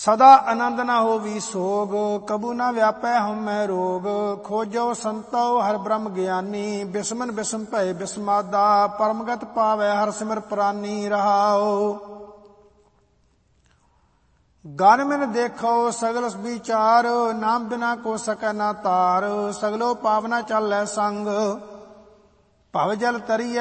ਸਦਾ ਆਨੰਦ ਨ ਹੋਵੀ ਸੋਗ, ਕਬੂ ਨ ਵਿਆਪੈ ਹਉਮੈ ਰੋਗ। ਖੋਜੋ ਸੰਤੋ ਹਰਿ ਬ੍ਰਹਮ ਗਿਆਨੀ, ਬਿਸਮਨ ਬਿਸਮ ਭਏ ਬਿਸਮਾਦਾ। ਪਰਮਗਤ ਪਾਵੈ ਹਰਿ ਸਿਮਰ ਪ੍ਰਾਨੀ ਰਹਾਉ। ਗਨ ਮਿਨ ਦੇਖੋ ਸਗਲ ਵਿਚਾਰ, ਨਾਮ ਬਿਨਾ ਕੋ ਸਕੈ ਨਾ ਤਾਰ। ਸਗਲੋ ਪਾਵਨਾ ਚਾਲੈ ਸੰਗ, ਭਵ ਜਲ ਤਰੀਐ